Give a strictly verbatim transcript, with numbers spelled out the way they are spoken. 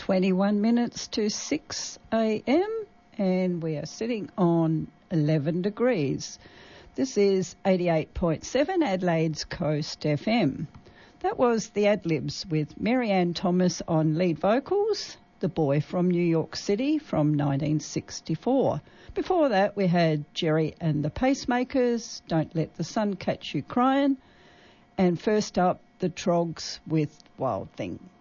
twenty-one minutes to six a.m. and we are sitting on eleven degrees. This is eighty-eight point seven Adelaide's Coast F M. That was the Ad-Libs with Mary Ann Thomas on lead vocals, The Boy from New York City from nineteen sixty-four. Before that we had Jerry and the Pacemakers, Don't Let the Sun Catch You Crying, and first up the Trogs with Wild Thing.